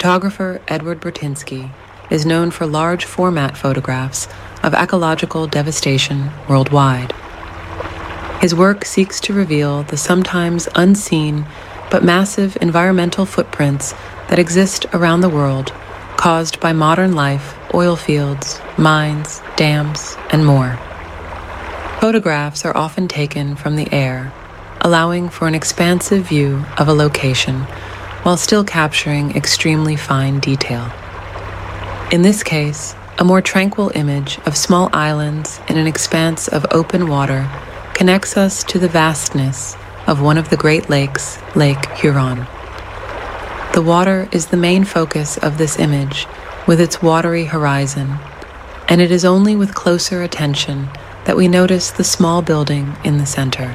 Photographer Edward Burtynsky is known for large format photographs of ecological devastation worldwide. His work seeks to reveal the sometimes unseen but massive environmental footprints that exist around the world, caused by modern life, oil fields, mines, dams, and more. Photographs are often taken from the air, allowing for an expansive view of a location while still capturing extremely fine detail. In this case, a more tranquil image of small islands in an expanse of open water connects us to the vastness of one of the Great Lakes, Lake Huron. The water is the main focus of this image, with its watery horizon, and it is only with closer attention that we notice the small building in the center.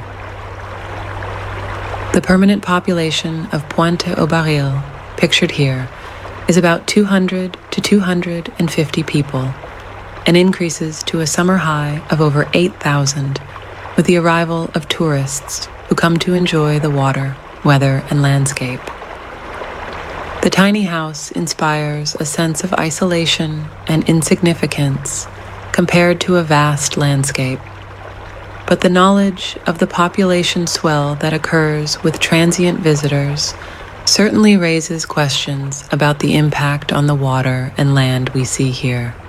The permanent population of Pointe-aux-Barils, pictured here, is about 200 to 250 people, and increases to a summer high of over 8,000 with the arrival of tourists who come to enjoy the water, weather, and landscape. The tiny house inspires a sense of isolation and insignificance compared to a vast landscape. But the knowledge of the population swell that occurs with transient visitors certainly raises questions about the impact on the water and land we see here.